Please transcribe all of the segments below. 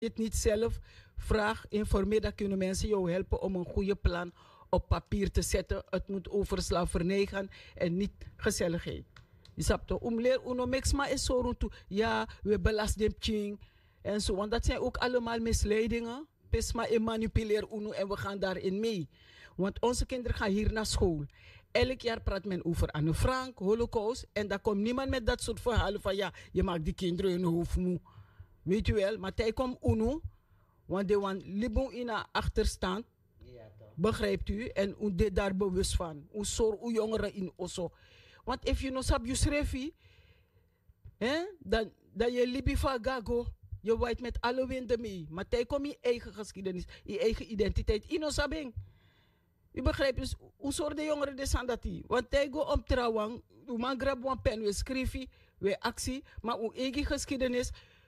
het niet zelf, vraag, informeer, dan kunnen mensen jou helpen om een goede plan op papier te zetten. Het moet over slavernij gaan en niet gezelligheid. Je snapt toch? Leer uno mix maar is zo rond. Ja, we belasten dem ching en zo. Want dat zijn ook allemaal misleidingen. Pesma en manipuleer uno en we gaan daarin mee. Want onze kinderen gaan hier naar school. Elk jaar praat men over Anne Frank, Holocaust. En daar komt niemand met dat soort verhalen van ja, je maakt die kinderen hun hoofd moe. Weet je wel, maar hij komt uno. Want de wan libon in een achterstand. Ja, begrijpt u? En u deed daar bewust van. U zorg uw jongeren in osso. Want if you no sab you schreef, dan je libi van gago. Je waait met alle winden mee. Maar hij komt in eigen geschiedenis, in eigen identiteit. In ons sabing. U begrijpt dus, hoe soort de jongeren de dat die. Want hij go om trouwens, u man grab een pen, we schrijven, we actie, maar uw eigen geschiedenis,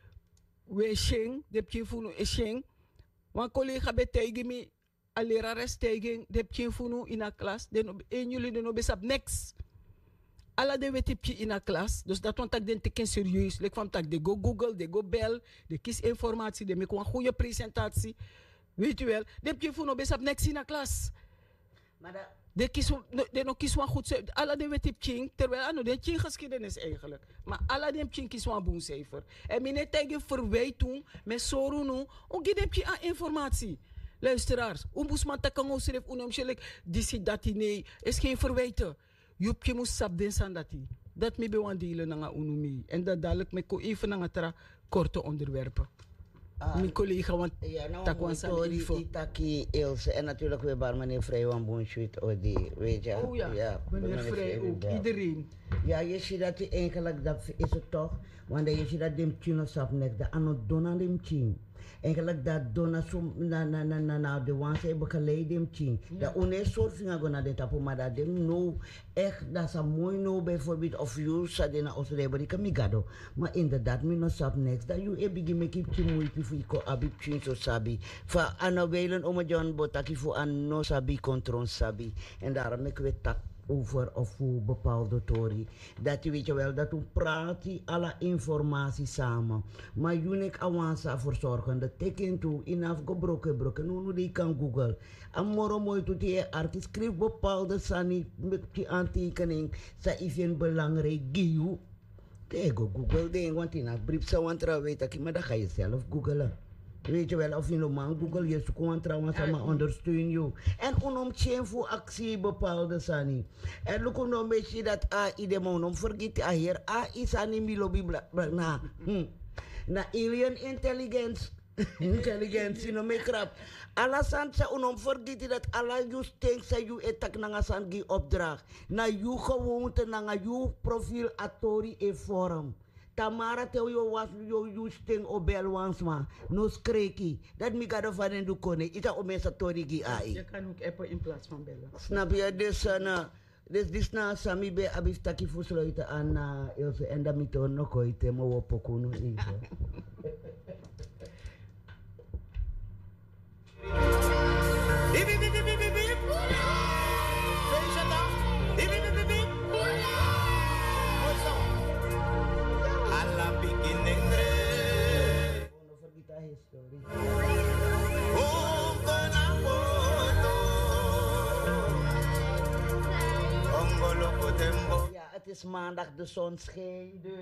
we sheng, de pjefunu is sheng. Want collega betegen me, a lerares tegen, de pjefunu in een klas, en jullie de no besap niks. Alla de wetipje in een klas, dus dat want ik den teken serieus. Like van tak de go Google, de go bel, de kies informatie, de make een goede presentatie. Weet u wel, de pjefunu besap niks in een klas. Maar de no kies wan goed. Alla de wetipje, terwijl ano de ching geschiedenis eigenlijk. Maar alla de ching kies wan boencijfer. En mine tegen verwijt toen, met sorunu, on gidepje aan informatie. Luisteraars, boesman takango schreef unomsjelik, disi dati nee, is geen verwijten. Je moet sap den sandati. Dat me bewan delen nanga unumi. En dat dadelijk me ko even nanga tra korte onderwerpen. Mijn collega, want ja, nou, takwan sa Itaki Ilse en natuurlijk weer bij meneer Vrijwan Boenschuit, weet je. Oh ja, meneer Vrij ook, iedereen. Ja, je ziet dat eigenlijk, dat is het toch, want je ziet dat dem tjino sap nek, dat ano dona dem tjin. Eigenlijk dat dona som na de wan ze begeleid dem tjin. Dat une soort vinga go na de tapu, maar dat dem no echt, dat is een mooi no bijvoorbeeld, of you sa de na osso de bari migado. Maar inderdaad, mi no sap nek, dat you ebigi me kip tjin mooi pifu iko abib tjin so sabi. Fa anawelen oma John botaki fu an no sabi kontron sabi. En daarom ik weet tak over of voor bepaalde tori. Dat je weet je wel, dat we praten alle informatie samen. Maar unik awansa voor zorgen. Dat teken toe in afgebroken. Nu die kan Google. En moro mooi toe die artiest schrijft bepaalde sani met die aantekening. Sa even belangrijk giu. Tego Google ding, want in een brief zou aan weet ik, maar dat ga je zelf googelen. Weet je wel, of je normaal Google, je zoekt trouwens maar ondersteun je. En onomtje voor actie bepaalde sani. En look nog een beetje dat AI de monom vergeet hier AI sani milobi na. Na alien intelligence. Intelligence no me krap. Alasan sa unom vergeet dat alla you think sa you etak nanga sangi opdracht. Na you gewoonte nanga you profiel atori e forum. Tamara tell you was you sting obel once ma no skreki dat mi gado van du kone ita o mesa tori gi ai je kan ook appen in plaats van bellen snap je dus dus na sami be abif taki fusloita an Ilse en da mi to no koite mo wo pokunu info Ja, het is maandag, de zon schijnt.